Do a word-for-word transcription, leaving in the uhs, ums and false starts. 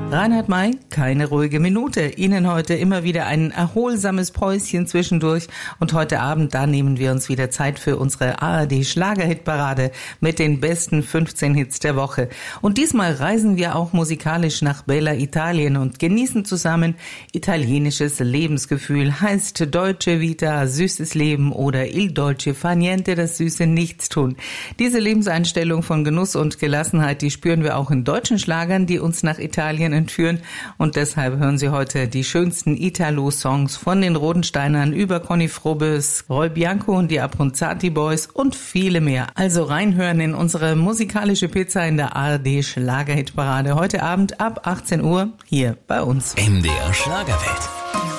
Reinhard May, keine ruhige Minute. Ihnen heute immer wieder ein erholsames Päuschen zwischendurch. Und heute Abend, da nehmen wir uns wieder Zeit für unsere A R D-Schlagerhitparade mit den besten fünfzehn Hits der Woche. Und diesmal reisen wir auch musikalisch nach Bella Italien und genießen zusammen italienisches Lebensgefühl. Heißt Dolce Vita, süßes Leben oder Il Dolce Fa Niente, das süße Nichtstun. Diese Lebenseinstellung von Genuss und Gelassenheit, die spüren wir auch in deutschen Schlagern, die uns nach Italien entführen, und deshalb hören Sie heute die schönsten Italo-Songs von den Rodensteinern über Conny Frobes, Roy Bianco und die Abruzzati Boys und viele mehr. Also reinhören in unsere musikalische Pizza in der A R D Schlagerhitparade heute Abend ab achtzehn Uhr hier bei uns. M D R Schlagerwelt.